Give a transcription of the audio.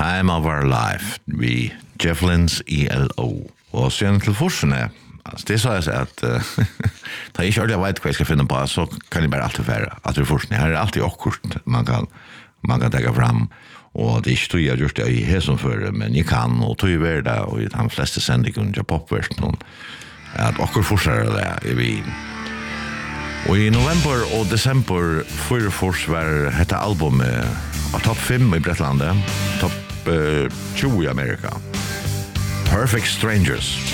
Time of Our Life, vi Jefflins ELO. Og sen til forsene, altså det sa jeg seg at da jeg ikke ordentlig vet hva jeg skal finne på, så kan jeg bare alltid være at det forsene. Her alltid akkurat man kan tegge fram. Og det ikke tog jeg gjort det i hesomføre, men jeg kan, og tog jeg være det, og i de fleste sendingene til popversen, at akkurat forsere det er vi. Og i november og desember for var dette albumet av topp 5 i Bretlandet, topp 20 i Amerika. Perfect Strangers.